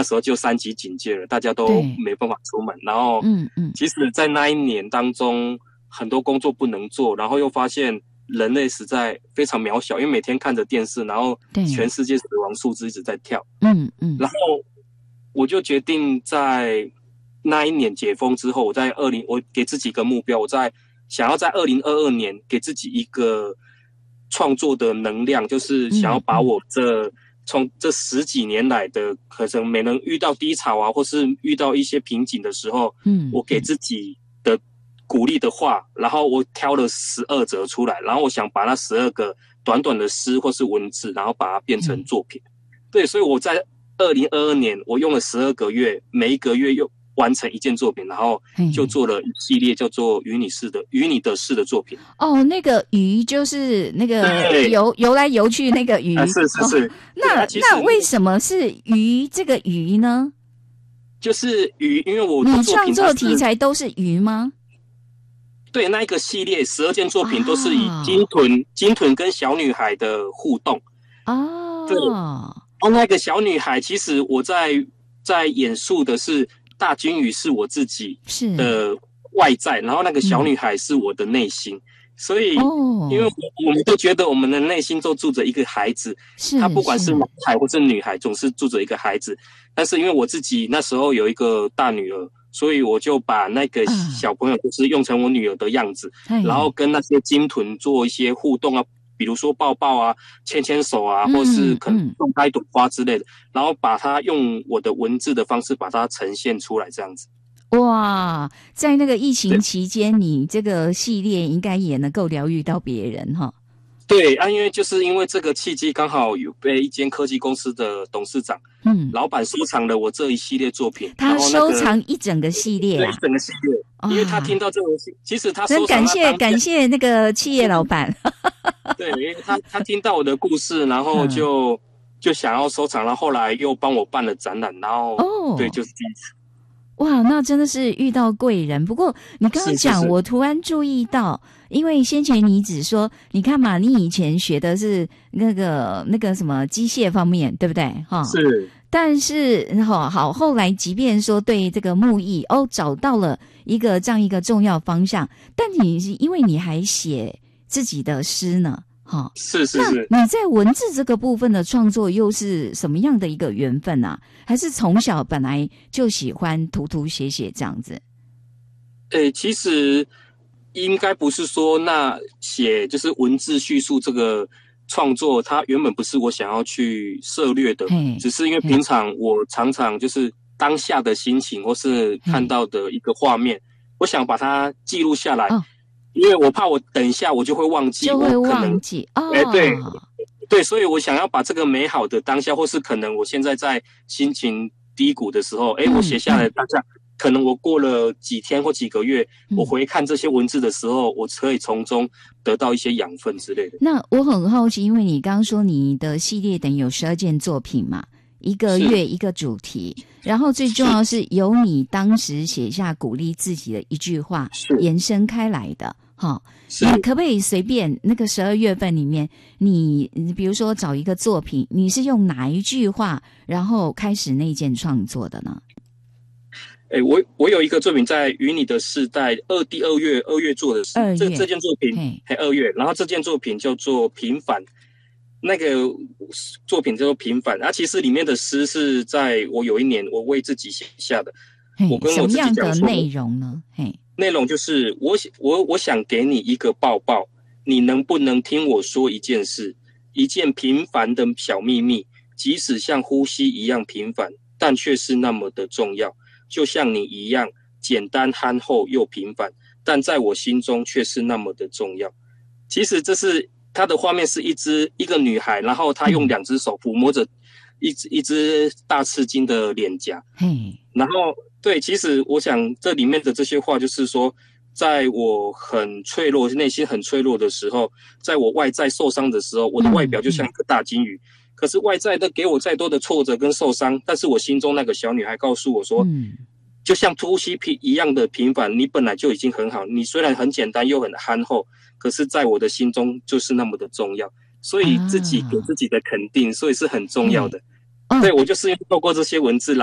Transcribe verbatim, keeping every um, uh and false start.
时候就三级警戒了，大家都对没办法出门。然后， 嗯嗯， 其实，在那一年当中，很多工作不能做，然后又发现人类实在非常渺小，因为每天看着电视，然后对全世界死亡数字一直在跳。 嗯嗯， 然后我就决定在那一年解封之后，我在二零，我给自己一个目标，我在想要在二零二二年给自己一个创作的能量，就是想要把我这从这十几年来的可能没能遇到低潮啊，或是遇到一些瓶颈的时候， 嗯， 我给自己的鼓励的话，然后我挑了十二则出来，然后我想把那十二个短短的诗或是文字，然后把它变成作品。嗯、对，所以我在二零二二年，我用了十二个月，每一个月又完成一件作品，然后就做了一系列叫做“与你事”的“与你的事”的作品。 哦，那个鱼就是那个游游来游去那个鱼， 啊、是是是。 哦、那那为什么是鱼这个鱼呢？ 就是鱼，因为我的你作品创作题材都是鱼吗？ 对，那一个系列十二件作品都是以鲸豚、啊、鲸豚跟小女孩的互动。 哦， 对。然后那个小女孩，其实我在在演述的是大鲸鱼是我自己的外在，然后那个小女孩是我的内心。嗯、所以，哦、因为我们都觉得我们的内心都住着一个孩子，他不管是男孩或是女孩，总是住着一个孩子。但是因为我自己那时候有一个大女儿，所以我就把那个小朋友就是用成我女儿的样子，嗯、然后跟那些鲸豚做一些互动啊，比如说抱抱啊、牵牵手啊，或是可能种开朵花之类的，嗯嗯、然后把它用我的文字的方式把它呈现出来，这样子。 哇，在那个疫情期间，你这个系列应该也能够疗愈到别人哈。 对啊，因为就是因为这个契机，刚好有被一间科技公司的董事长、嗯，老板收藏了我这一系列作品。 他收藏一整个系列、啊， 对，一整个系列，哦、因为他听到这个，其实他收藏感谢感谢那个企业老板。 对，因为他他听到我的故事，然后就、嗯、就想要收藏，然后后来又帮我办了展览，然后哦，对，就是这样子。 哇，那真的是遇到贵人。不过你刚刚讲，我突然注意到，因为先前你只说，你看嘛，你以前学的是那个那个什么机械方面，对不对？哈， 是。 但是好好，后来即便说对这个木艺哦找到了一个这样一个重要方向，但你因为你还写自己的诗呢。好， 是是是。 那你在文字这个部分的创作又是什么样的一个缘分啊？还是从小本来就喜欢涂涂写写这样子？ 诶、欸，其实应该不是说那写就是文字叙述这个创作，它原本不是我想要去涉略的，只是因为平常我常常就是当下的心情或是看到的一个画面，我想把它记录下来。哦，因为我怕我等一下我就会忘记， 就会忘记哦。 哎、欸，对对，所以我想要把这个美好的当下，或是可能我现在在心情低谷的时候，哎、欸，我写下来当下，嗯、可能我过了几天或几个月，嗯、我回看这些文字的时候，我可以从中得到一些养分之类的。 那我很好奇，因为你刚刚说你的系列等于有十二件作品嘛，一个月一个主题，然后最重要是由你当时写下鼓励自己的一句话延伸开来的。好，你可不可以随便那个十二月份里面，你比如说找一个作品，你是用哪一句话，然后开始那件创作的呢？ 哎、欸，我我有一个作品在《与你的世代》二第二月二月做的事，这这件作品还二月，然后这件作品叫做《平凡》，那个作品叫做《平凡》，啊，其实里面的诗是在我有一年我为自己写下的，我跟我自己讲说，什么样的内容呢？嘿。 内容就是我我我想给你一个抱抱，你能不能听我说一件事，一件平凡的小秘密，即使像呼吸一样平凡，但却是那么的重要，就像你一样简单憨厚又平凡，但在我心中却是那么的重要。其实这是它的画面是一只一个女孩，然后她用两只手抚摸着一只一只大赤金的脸颊， 嘿， 然后。对，其实我想这里面的这些话就是说，在我很脆弱、内心很脆弱的时候，在我外在受伤的时候，我的外表就像一个大金鱼。嗯、可是外在的给我再多的挫折跟受伤，但是我心中那个小女孩告诉我说，嗯、就像呼吸一样的平凡，你本来就已经很好。你虽然很简单又很憨厚，可是在我的心中就是那么的重要。所以自己给自己的肯定，所以是很重要的。 啊、 对，我就是透过这些文字来。